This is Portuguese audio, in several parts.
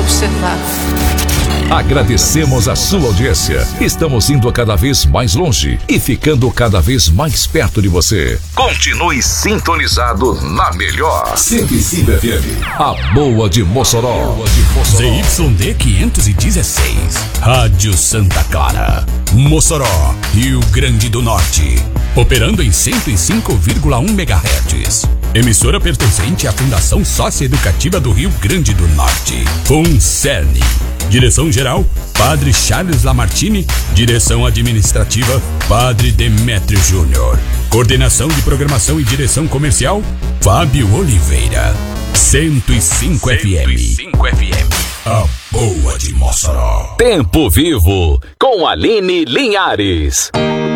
observar. Agradecemos a sua audiência. Estamos indo cada vez mais longe e ficando cada vez mais perto de você. Continue sintonizado na melhor 105 FM, a boa de Mossoró. ZYD 516, Rádio Santa Clara, Mossoró, Rio Grande do Norte. Operando em 105,1 MHz. Emissora pertencente à Fundação Socioeducativa do Rio Grande do Norte. FUNCERN. Direção-geral, Padre Charles Lamartine. Direção administrativa, Padre Demétrio Júnior. Coordenação de programação e direção comercial, Fábio Oliveira. 105 FM. 105 FM. A boa de Mossoró. Tempo Vivo, com Aline Linhares.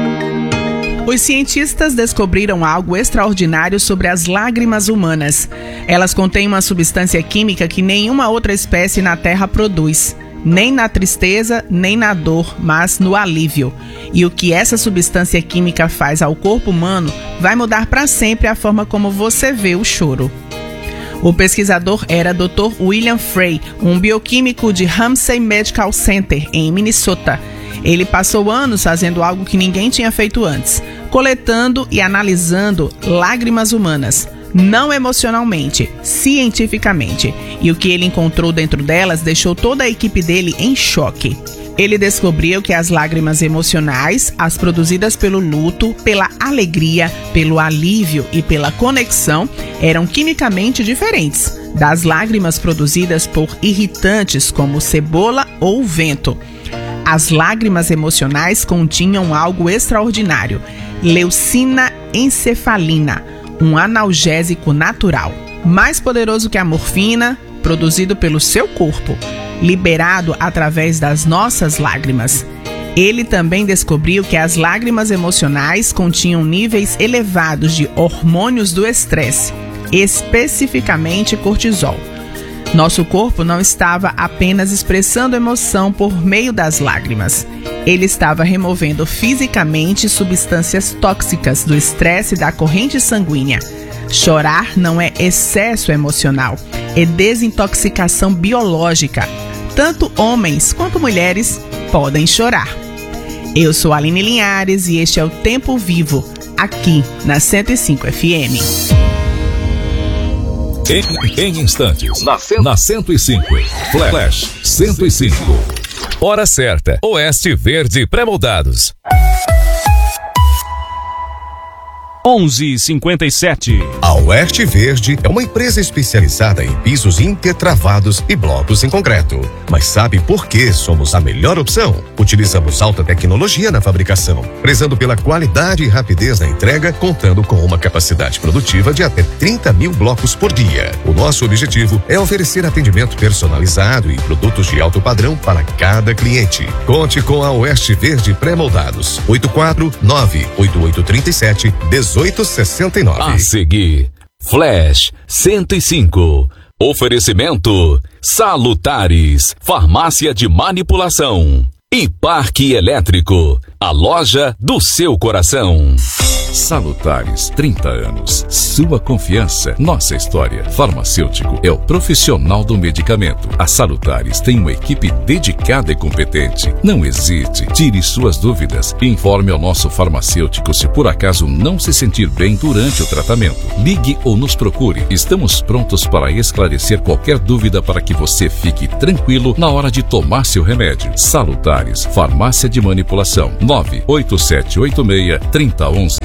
Os cientistas descobriram algo extraordinário sobre as lágrimas humanas. Elas contêm uma substância química que nenhuma outra espécie na Terra produz. Nem na tristeza, nem na dor, mas no alívio. E o que essa substância química faz ao corpo humano vai mudar para sempre a forma como você vê o choro. O pesquisador era Dr. William Frey, um bioquímico de Ramsey Medical Center, em Minnesota. Ele passou anos fazendo algo que ninguém tinha feito antes, coletando e analisando lágrimas humanas, não emocionalmente, cientificamente. E o que ele encontrou dentro delas deixou toda a equipe dele em choque. Ele descobriu que as lágrimas emocionais, as produzidas pelo luto, pela alegria, pelo alívio e pela conexão, eram quimicamente diferentes das lágrimas produzidas por irritantes como cebola ou vento. As lágrimas emocionais continham algo extraordinário: leucina encefalina, um analgésico natural, mais poderoso que a morfina, produzido pelo seu corpo, liberado através das nossas lágrimas. Ele também descobriu que as lágrimas emocionais continham níveis elevados de hormônios do estresse, especificamente cortisol. Nosso corpo não estava apenas expressando emoção por meio das lágrimas. Ele estava removendo fisicamente substâncias tóxicas do estresse da corrente sanguínea. Chorar não é excesso emocional, é desintoxicação biológica. Tanto homens quanto mulheres podem chorar. Eu sou Aline Linhares e este é o Tempo Vivo, aqui na 105 FM. Em instantes, na 105, Flash 105. Hora certa, Oeste Verde Pré-moldados. 11h57. A Oeste Verde é uma empresa especializada em pisos intertravados e blocos em concreto. Mas sabe por que somos a melhor opção? Utilizamos alta tecnologia na fabricação, prezando pela qualidade e rapidez na entrega, contando com uma capacidade produtiva de até 30 mil blocos por dia. O nosso objetivo é oferecer atendimento personalizado e produtos de alto padrão para cada cliente. Conte com a Oeste Verde Pré-moldados. 849-8837-1869. A seguir, Flash 105. Oferecimento Salutares, farmácia de manipulação. E Parque Elétrico, a loja do seu coração. Salutares, 30 anos. Sua confiança, nossa história. Farmacêutico é o profissional do medicamento. A Salutares tem uma equipe dedicada e competente. Não hesite, tire suas dúvidas e informe ao nosso farmacêutico se por acaso não se sentir bem durante o tratamento. Ligue ou nos procure. Estamos prontos para esclarecer qualquer dúvida para que você fique tranquilo na hora de tomar seu remédio. Salutares, farmácia de manipulação. 98786-3011.